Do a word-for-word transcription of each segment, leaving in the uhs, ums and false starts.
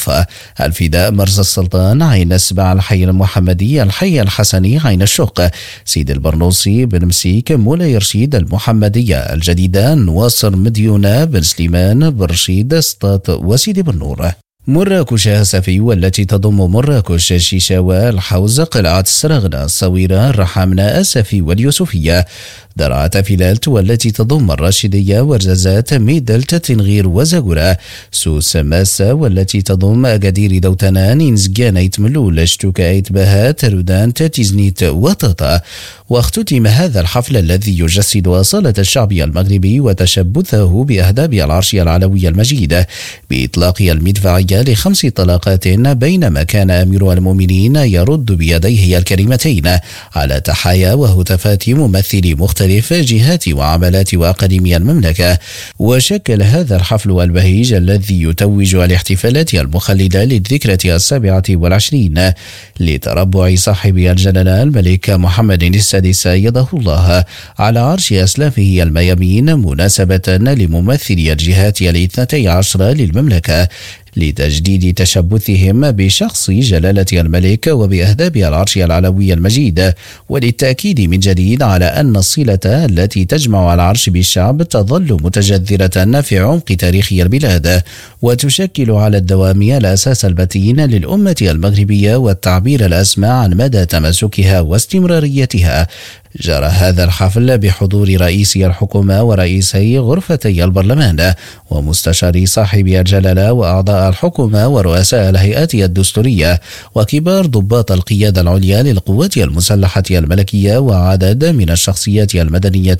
الوفا، الفداء مرز السلطان عين السبع الحي المحمدي الحي الحسني عين الشوق، سيد البرنوصي بن مسيك مولاي رشيد المحمدية الجديدة نواصر مديونة بن سليمان بن رشيد سطات وسيدي بن نور. مراكش هسفي والتي تضم مراكش الشيشاوى الحوز قلعة السرغنة الصويرة الرحامنة السفي واليوسفية، درعة فيلالت والتي تضم الراشدية ورزازات ميدلت تنغير وزاقرة، سوس ماسة والتي تضم أقادير دوتنان إنزجان ايتملول اشتوكا ايتباها ترودان تتزنيت وطاطا. واختتم هذا الحفل الذي يجسد أصالة الشعب المغربي وتشبثه بأهداب العرش العلوي المجيد بإطلاق المدفعية لخمس طلقات، بينما كان أمير المؤمنين يرد بيديه الكريمتين على تحايا وهتافات ممثلي مختلف جهات وعملات وأقاليم المملكة. وشكل هذا الحفل البهيج الذي يتوج الاحتفالات المخلدة للذكرى السابعة والعشرين لتربع صاحب الجلالة الملك محمد السادس أيده الله على عرش أسلافه الميامين، مناسبة لممثلي الجهات الاثنتي عشر للمملكة لتجديد تشبثهم بشخص جلالة الملك وبأهداب العرش العلوي المجيد، وللتأكيد من جديد على أن الصلة التي تجمع العرش بالشعب تظل متجذرة في عمق تاريخ البلاد، وتشكل على الدوام الأساس المتين للأمة المغربية والتعبير الأسمى عن مدى تماسكها واستمراريتها. جرى هذا الحفل بحضور رئيس الحكومة ورئيسي غرفتي البرلمان ومستشاري صاحب الجلالة وأعضاء الحكومة ورؤساء الهيئات الدستورية وكبار ضباط القيادة العليا للقوات المسلحة الملكية وعدد من الشخصيات المدنية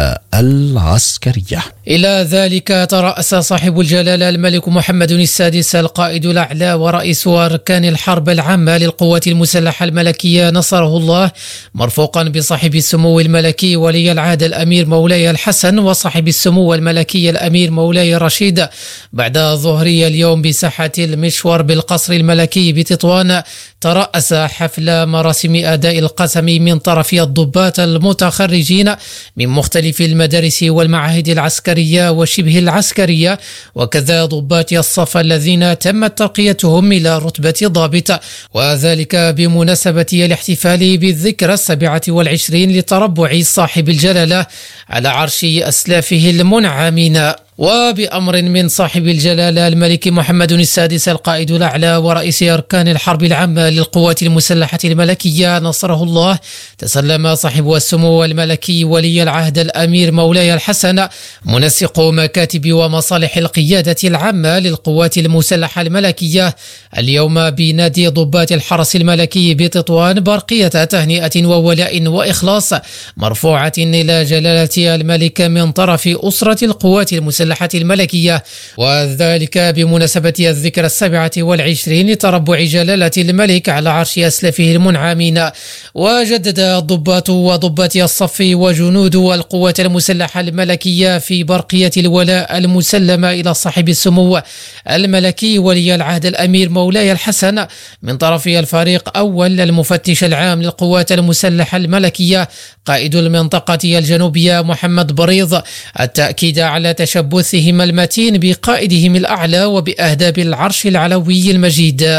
والعسكرية. إلى ذلك ترأس صاحب الجلالة الملك محمد السادس القائد الأعلى ورئيس أركان الحرب العامة للقوات المسلحة الملكية نصره الله، مرفوقا بصاحب السمو الملكي ولي العهد الأمير مولاي الحسن وصاحب السمو الملكي الأمير مولاي رشيد، بعد ظهري اليوم بساحة المشور بالقصر الملكي بتطوان، ترأس حفل مراسم أداء القسم من طرف الضباط المتخرجين من مختلف المدارس والمعاهد العسكرية وشبه العسكرية، وكذا ضباط الصف الذين تمت ترقيتهم إلى رتبة ضابط، وذلك بمناسبة الاحتفال بالذكرى السابعة والعشرين لتربع صاحب الجلالة على عرش أسلافه المنعمين. وبأمر من صاحب الجلالة الملك محمد السادس القائد الأعلى ورئيس أركان الحرب العامة للقوات المسلحة الملكية نصره الله، تسلم صاحب السمو الملكي ولي العهد الأمير مولاي الحسن منسق مكاتب ومصالح القيادة العامة للقوات المسلحة الملكية اليوم بنادي ضباط الحرس الملكي بتطوان برقية تهنئة وولاء وإخلاص مرفوعة إلى جلالة الملك من طرف أسرة القوات المسلحة الملكية، وذلك بمناسبة الذكرى السابعة والعشرين لتربع جلالة الملك على عرش أسلافه المنعمين. وجدد الضباط وضباط الصف وجنود القوات المسلحة الملكية في برقية الولاء المسلمة إلى صاحب السمو الملكي ولي العهد الأمير مولاي الحسن من طرف الفريق أول المفتش العام للقوات المسلحة الملكية قائد المنطقة الجنوبية محمد بريض، التأكيد على تشبثهم المتين بقائدهم الأعلى وبأهداب العرش العلوي المجيد.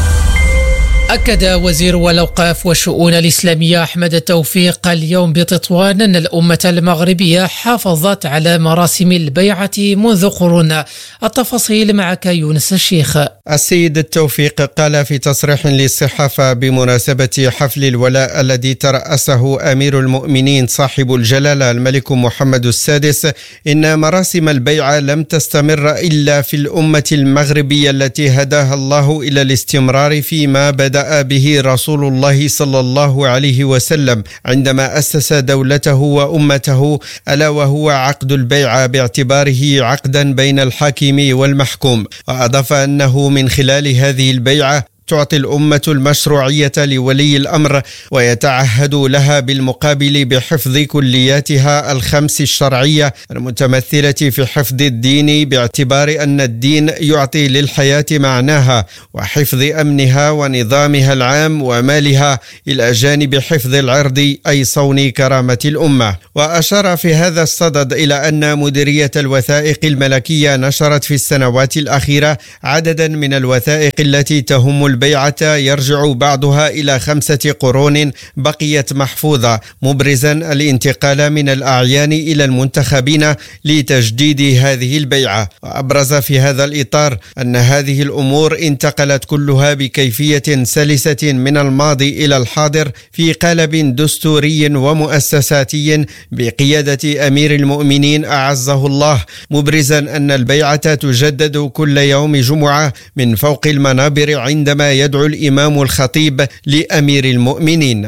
أكد وزير الأوقاف والشؤون الإسلامية أحمد التوفيق اليوم بتطوان أن الأمة المغربية حافظت على مراسم البيعة منذ قرون. التفاصيل معك يونس الشيخ. السيد التوفيق قال في تصريح للصحافة بمناسبة حفل الولاء الذي ترأسه أمير المؤمنين صاحب الجلالة الملك محمد السادس إن مراسم البيعة لم تستمر إلا في الأمة المغربية التي هداها الله إلى الاستمرار فيما بدأ به رسول الله صلى الله عليه وسلم عندما أسس دولته وأمته، ألا وهو عقد البيعة باعتباره عقدا بين الحاكم والمحكوم. وأضاف أنه من خلال هذه البيعة تعطي الأمة المشروعية لولي الأمر ويتعهد لها بالمقابل بحفظ كلياتها الخمس الشرعية المتمثلة في حفظ الدين، باعتبار أن الدين يعطي للحياة معناها وحفظ أمنها ونظامها العام ومالها، إلى جانب حفظ العرض أي صون كرامة الأمة. وأشار في هذا الصدد إلى أن مديرية الوثائق الملكية نشرت في السنوات الأخيرة عددا من الوثائق التي تهم البيعة يرجع بعضها إلى خمسة قرون بقيت محفوظة، مبرزا الانتقال من الأعيان إلى المنتخبين لتجديد هذه البيعة. وأبرز في هذا الإطار أن هذه الأمور انتقلت كلها بكيفية سلسة من الماضي إلى الحاضر في قالب دستوري ومؤسساتي بقيادة أمير المؤمنين أعزه الله، مبرزا أن البيعة تجدد كل يوم جمعة من فوق المنابر عندما يدعو الإمام الخطيب لأمير المؤمنين.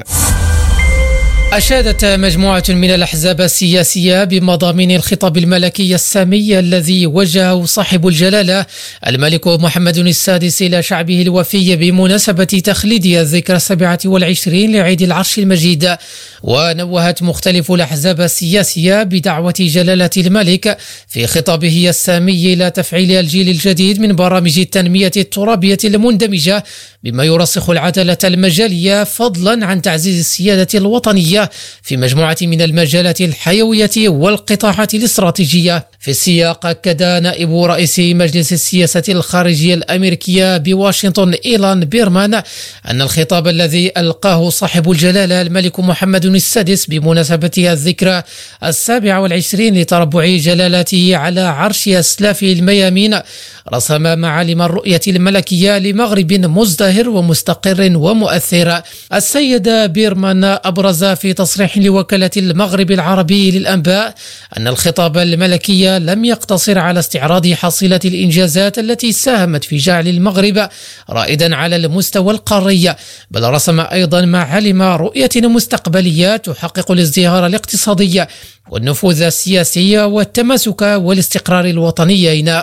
أشادت مجموعة من الأحزاب السياسية بمضامين الخطاب الملكي السامي الذي وجهه صاحب الجلالة الملك محمد السادس إلى شعبه الوفي بمناسبة تخليد الذكرى السابعة والعشرين لعيد العرش المجيد. ونوهت مختلف الأحزاب السياسية بدعوة جلالة الملك في خطابه السامي إلى تفعيل الجيل الجديد من برامج التنمية الترابية المندمجة بما يرسخ العدالة المجالية، فضلا عن تعزيز السيادة الوطنية في مجموعة من المجالات الحيوية والقطاعات الاستراتيجية. في السياق أكد نائب رئيس مجلس السياسة الخارجية الأمريكية بواشنطن إيلان بيرمان أن الخطاب الذي ألقاه صاحب الجلالة الملك محمد السادس بمناسبة الذكرى السابعة والعشرين لتربع جلالته على عرش أسلاف الميامين رسم معالم الرؤية الملكية لمغرب مزدهر ومستقر ومؤثر. السيد بيرمان أبرز في تصريح لوكالة المغرب العربي للأنباء أن الخطاب الملكي لم يقتصر على استعراض حصيلة الإنجازات التي ساهمت في جعل المغرب رائدا على المستوى القاري، بل رسم أيضا معالم رؤية مستقبلية تحقق الازدهار الاقتصادي والنفوذ السياسي والتماسك والاستقرار الوطنيين.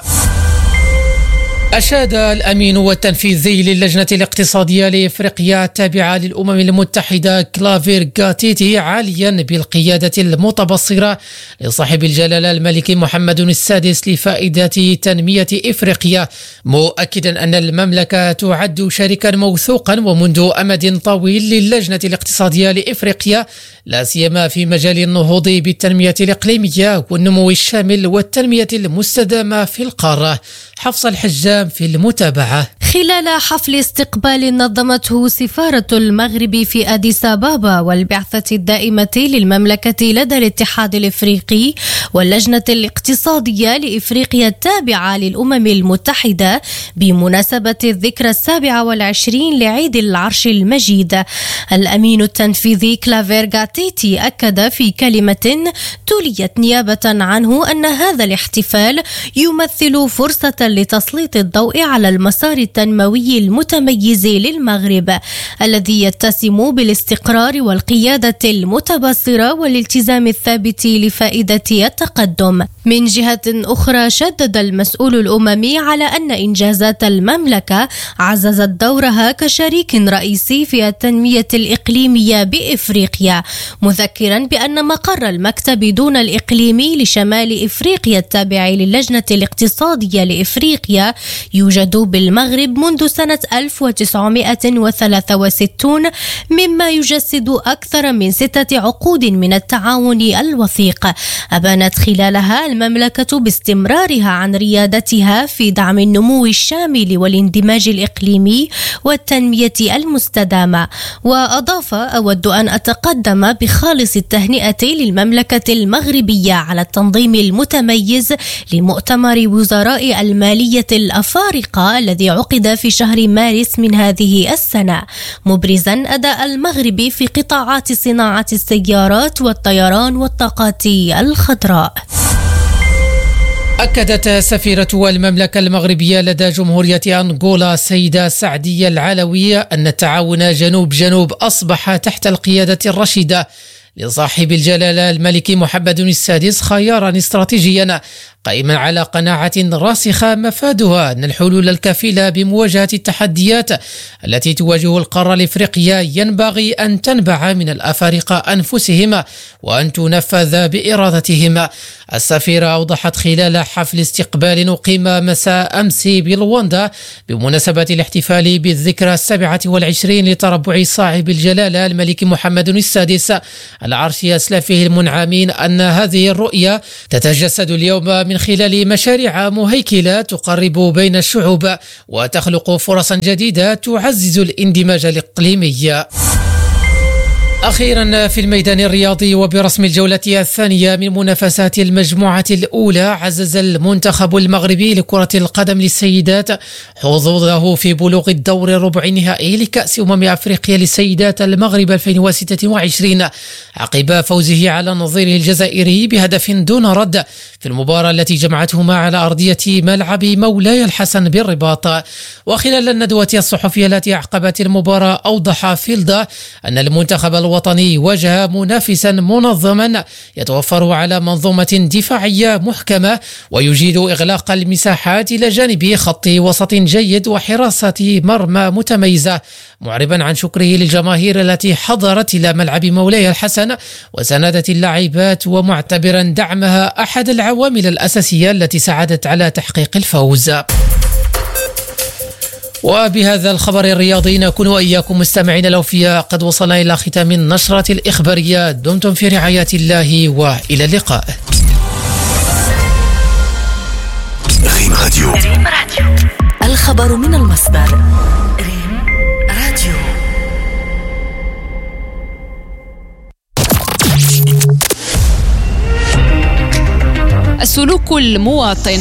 أشاد الأمين والتنفيذي للجنة الاقتصادية لإفريقيا التابعة للأمم المتحدة كلافير غاتيتي عاليا بالقيادة المتبصرة لصاحب الجلالة الملك محمد السادس لفائدة تنمية إفريقيا، مؤكدا أن المملكة تعد شريكا موثوقا ومنذ أمد طويل للجنة الاقتصادية لإفريقيا، لا سيما في مجال النهوض بالتنمية الإقليمية والنمو الشامل والتنمية المستدامة في القارة. حفص الحجام في المتابعة. خلال حفل استقبال نظمته سفارة المغرب في أديس أبابا والبعثة الدائمة للمملكة لدى الاتحاد الإفريقي واللجنة الاقتصادية لإفريقيا التابعة للأمم المتحدة بمناسبة الذكرى السابعة والعشرين لعيد العرش المجيد، الأمين التنفيذي كلافير غاتيتي أكد في كلمة تليت نيابة عنه أن هذا الاحتفال يمثل فرصة لتسليط الضوء على المسار التنموي المتميز للمغرب الذي يتسم بالاستقرار والقيادة المتبصرة والالتزام الثابت لفائدة التقدم. من جهة أخرى شدد المسؤول الأممي على أن إنجازات المملكة عززت دورها كشريك رئيسي في التنمية الإقليمية بإفريقيا، مذكرا بأن مقر المكتب دون الإقليمي لشمال إفريقيا التابع للجنة الاقتصادية لإفريقيا يوجد بالمغرب منذ سنة ألف وتسعمائة وثلاثة وستين، مما يجسد أكثر من ستة عقود من التعاون الوثيق. أبانت خلالها المملكة باستمرارها عن ريادتها في دعم النمو الشامل والاندماج الإقليمي والتنمية المستدامة. وأضاف: أود أن أتقدم بخالص التهنئة للمملكة المغربية على التنظيم المتميز لمؤتمر وزراء المالية الأفارقة الذي عقد في شهر مارس من هذه السنة، مبرزا أداء المغرب في قطاعات صناعة السيارات والطيران والطاقات الخضراء. أكدت سفيرة المملكة المغربية لدى جمهورية أنغولا السيدة سعدية العلوية أن التعاون جنوب جنوب أصبح تحت القيادة الرشيدة لصاحب الجلالة الملك محمد السادس خيارا استراتيجيا قائما على قناعة راسخة مفادها أن الحلول الكفيلة بمواجهة التحديات التي تواجه القارة الإفريقية ينبغي أن تنبع من الأفارقة أنفسهم وأن تنفذ بإرادتهم. السفيرة أوضحت خلال حفل استقبال أقيم مساء أمس بلواندا بمناسبة الاحتفال بالذكرى السابعة والعشرين لتربع صاحب الجلالة الملك محمد السادس على عرش أسلافه المنعمين أن هذه الرؤية تتجسد اليوم من خلال مشاريع مهيكلة تقرب بين الشعوب وتخلق فرصا جديدة تعزز الاندماج الإقليمي. أخيرا في الميدان الرياضي وبرسم الجولة الثانية من منافسات المجموعة الأولى، عزز المنتخب المغربي لكرة القدم للسيدات حظوظه في بلوغ الدور الربع النهائي لكأس أمم أفريقيا للسيدات المغرب ألفين وستة وعشرين عقب فوزه على نظيره الجزائري بهدف دون رد في المباراة التي جمعتهما على أرضية ملعب مولاي الحسن بالرباط. وخلال الندوة الصحفية التي أعقبت المباراة أوضح فيلدا أن المنتخب الوطني واجه منافسا منظما يتوفر على منظومة دفاعية محكمة ويجيد إغلاق المساحات إلى جانب خط وسط جيد وحراسة مرمى متميزة، معربا عن شكره للجماهير التي حضرت إلى ملعب مولاي الحسن وساندت اللاعبات ومعتبرا دعمها أحد العوامل الأساسية التي ساعدت على تحقيق الفوز. وبهذا الخبر الرياضي نكون وإياكم مستمعين الأوفياء قد وصلنا إلى ختام النشرة الإخبارية. دمتم في رعاية الله وإلى اللقاء. ريم راديو. ريم راديو. الخبر من المصدر. ريم راديو. السلوك المواطن،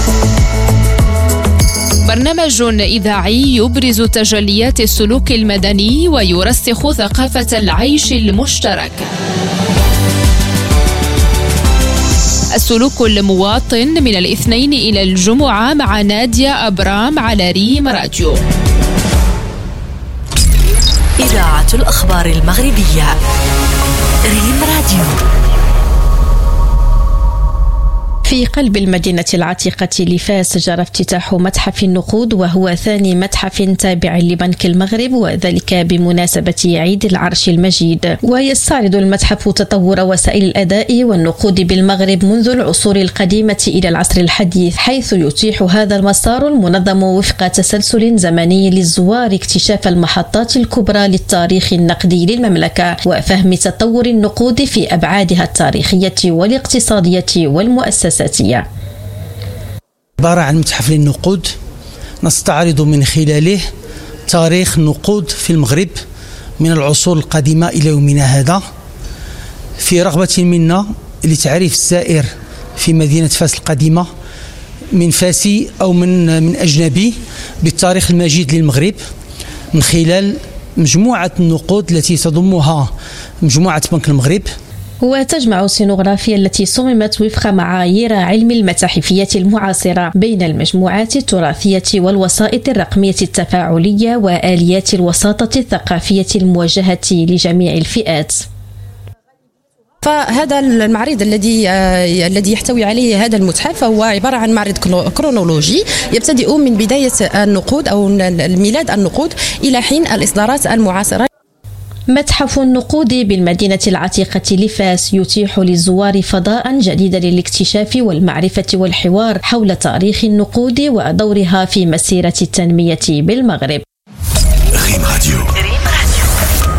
برنامج إذاعي يبرز تجليات السلوك المدني ويرسخ ثقافة العيش المشترك. السلوك المواطن من الاثنين إلى الجمعة مع نادية أبرام على ريم راديو. إذاعة الأخبار المغربية. ريم راديو. في قلب المدينة العتيقة لفاس جرى افتتاح متحف النقود، وهو ثاني متحف تابع لبنك المغرب، وذلك بمناسبة عيد العرش المجيد. ويستعرض المتحف تطور وسائل الأداء والنقود بالمغرب منذ العصور القديمة إلى العصر الحديث، حيث يتيح هذا المسار المنظم وفق تسلسل زمني للزوار اكتشاف المحطات الكبرى للتاريخ النقدي للمملكة وفهم تطور النقود في أبعادها التاريخية والاقتصادية والمؤسسة. عبارة عن متحف للنقود نستعرض من خلاله تاريخ النقود في المغرب من العصور القديمة إلى يومنا هذا، في رغبة منا لتعريف الزائر في مدينة فاس القديمة من فاسي أو من من أجنبي بالتاريخ المجيد للمغرب من خلال مجموعة النقود التي تضمها مجموعة بنك المغرب. وتجمع السينوغرافيا التي صممت وفق معايير علم المتاحفية المعاصرة بين المجموعات التراثية والوسائط الرقمية التفاعلية وآليات الوساطة الثقافية الموجهة لجميع الفئات. فهذا المعرض الذي آه الذي يحتوي عليه هذا المتحف هو عبارة عن معرض كرونولوجي يبتدئ من بداية النقود أو ميلاد النقود إلى حين الإصدارات المعاصرة. متحف النقود بالمدينة العتيقة لفاس يتيح للزوار فضاء جديدا للاكتشاف والمعرفة والحوار حول تاريخ النقود ودورها في مسيرة التنمية بالمغرب.